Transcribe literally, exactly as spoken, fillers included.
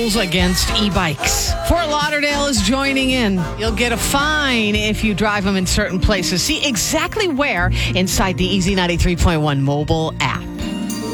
rules against e-bikes. Fort Lauderdale is joining in. You'll get a fine if you drive them in certain places. See exactly where inside the Easy ninety-three point one mobile app.